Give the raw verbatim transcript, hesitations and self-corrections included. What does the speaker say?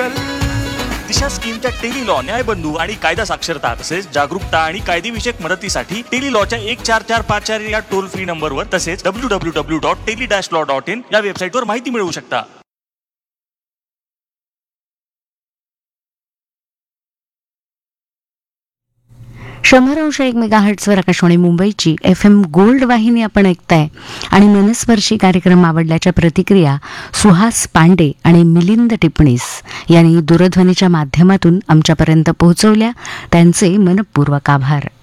कल. दिशा स्कीमच्या tele law, न्यायबंधू आणि कायदा साक्षरता तसेच जागरूकता आणि कायदेविषयक मदतीसाठी टेली लॉच्या एक चार चार पाच चार या टोल फ्री नंबरवर तसेच W W W dot tele dash law dot in या वेबसाईटवर माहिती मिळवू शकता. शंभर अंश एक मेगा हर्ट्सवर आकाशवाणी मुंबईची एफ एम गोल्ड वाहिनी आपण ऐकताय आणि मनस्पर्शी कार्यक्रम आवडल्याच्या प्रतिक्रिया सुहास पांडे आणि मिलिंद टिपणीस यांनी दूरध्वनीच्या माध्यमातून आमच्यापर्यंत पोहोचवल्या. त्यांचे मनपूर्वक आभार.